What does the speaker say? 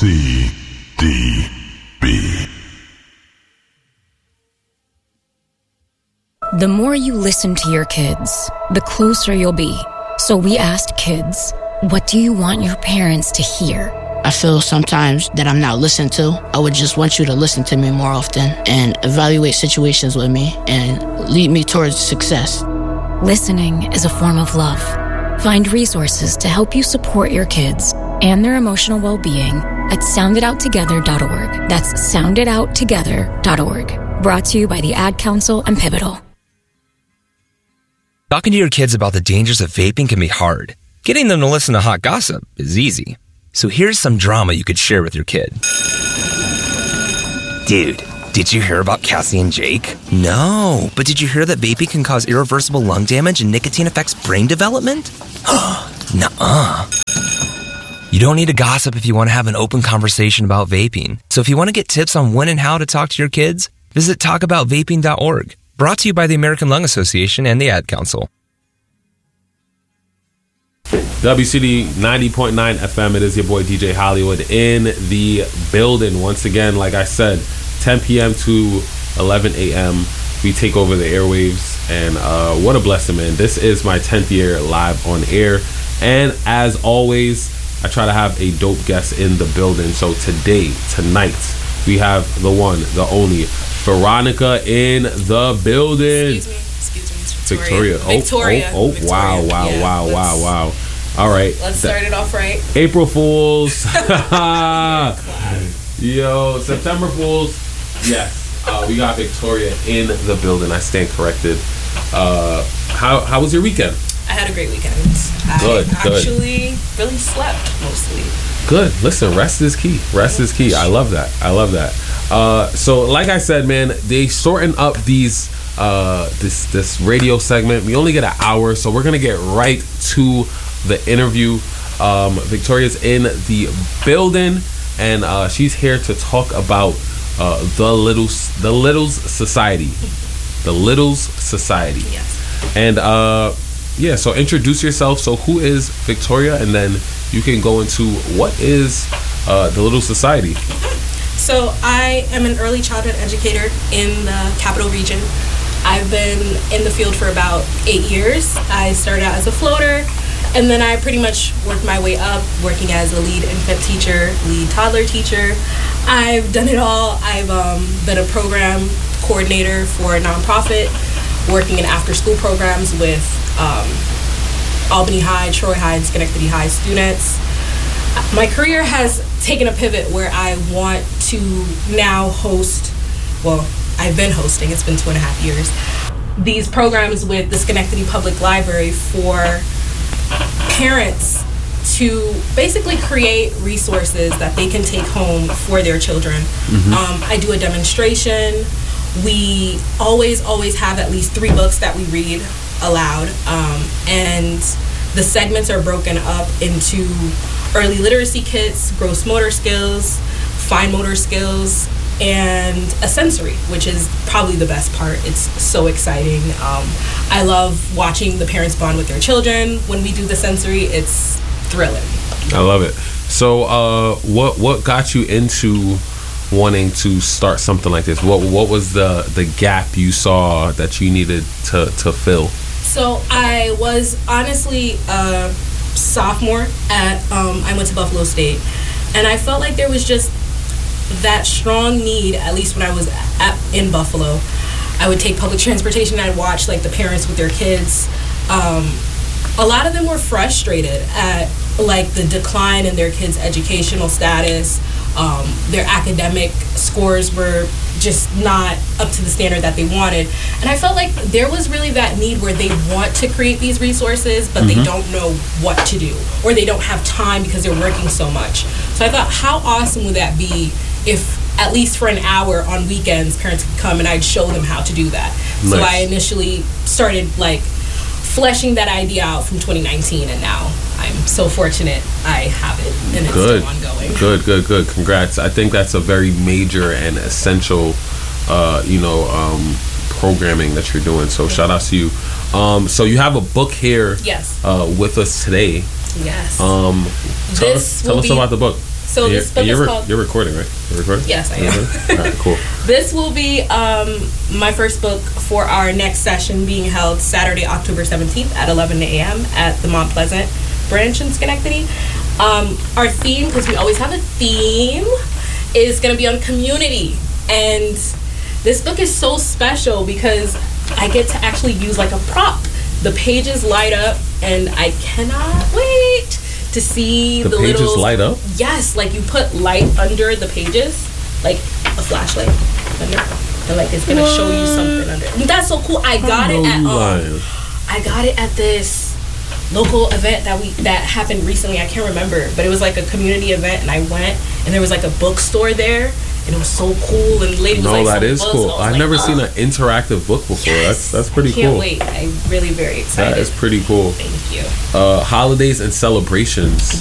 C D B. The more you listen to your kids, the closer you'll be. So we asked kids, what do you want your parents to hear? I feel sometimes that I'm not listened to. I would just want you to listen to me more often and evaluate situations with me and lead me towards success. Listening is a form of love. Find resources to help you support your kids and their emotional well-being at sounditouttogether.org. That's sounditouttogether.org. Brought to you by the Ad Council and Pivotal. Talking to your kids about the dangers of vaping can be hard. Getting them to listen to hot gossip is easy. So here's some drama you could share with your kid. Dude, did you hear about Cassie and Jake? No, but did you hear that vaping can cause irreversible lung damage and nicotine affects brain development? Nuh-uh. You don't need to gossip if you want to have an open conversation about vaping. So if you want to get tips on when and how to talk to your kids, visit talkaboutvaping.org. Brought to you by the American Lung Association and the Ad Council. WCD 90.9 FM. It is your boy DJ Hollywood in the building. Once again, like I said, 10 p.m. to 11 a.m. we take over the airwaves. And what a blessing, man. This is my 10th year live on air. And as always, I try to have a dope guest in the building. So tonight, we have the one, the only, Veronica in the building. Excuse me. Victoria. Victoria. Victoria. Wow. All right. Let's start it off right. April Fools. Yo, September Fools. Yes. We got Victoria in the building. I stand corrected. How was your weekend? I had a great weekend. Good. I actually really slept mostly. Good. Listen, rest is key. I love that. So like I said, man, they shorten up these this radio segment. We only get an hour, so we're gonna get right to the interview. Victoria's in the building, and she's here to talk about the Littles Society. The Littles Society. Yes. And so introduce yourself. So who is Victoria, and then you can go into what is the Littles Society. So I am an early childhood educator in the Capital Region. I've been in the field for about 8 years. I started out as a floater, and then I pretty much worked my way up, working as a lead infant teacher, lead toddler teacher. I've done it all. I've been a program coordinator for a nonprofit, working in after-school programs with Albany High, Troy High, and Schenectady High students. My career has taken a pivot where I want to now host, well, I've been hosting, it's been 2.5 years, these programs with the Schenectady Public Library for parents to basically create resources that they can take home for their children. Mm-hmm. I do a demonstration. We always have at least 3 books that we read aloud, and the segments are broken up into early literacy kits, gross motor skills, fine motor skills, and a sensory, which is probably the best part. It's so exciting. I love watching the parents bond with their children. When we do the sensory, it's thrilling. I love it. So what got you into wanting to start something like this? What was the gap you saw that you needed to fill? So I was honestly a sophomore at I went to Buffalo State, and I felt like there was just that strong need, at least when I was in Buffalo. I would take public transportation, and I'd watch like the parents with their kids. A lot of them were frustrated at like the decline in their kids' educational status. Their academic scores were just not up to the standard that they wanted. And I felt like there was really that need where they want to create these resources, but they don't know what to do, or they don't have time because they're working so much. So I thought, how awesome would that be if at least for an hour on weekends, parents could come and I'd show them how to do that. Nice. So I initially started like fleshing that idea out from 2019, and now I'm so fortunate I have it, and it's still ongoing. Good. Congrats. I think that's a very major and essential, programming that you're doing. So shout out to you. So you have a book here, yes, with us today. Yes. Tell us about the book. So this book is called... You're recording, right? You're recording? Yes, I am. All right, cool. This will be my first book for our next session being held Saturday, October 17th at 11 a.m. at the Mount Pleasant branch in Schenectady. Our theme, because we always have a theme, is going to be on community. And this book is so special because I get to actually use like a prop. The pages light up, and I cannot wait to see the pages little... light up? Yes, like you put light under the pages, like a flashlight under, and like it's gonna show you something under. And that's so cool. I got it at this local event that happened recently. I can't remember, but it was like a community event, and I went, and there was like a bookstore there. And it was so cool, and the lady was like, that is books, cool. I've never seen an interactive book before. Yes. That's pretty cool. Can't wait. I'm really very excited. That is pretty cool. Thank you. Holidays and celebrations.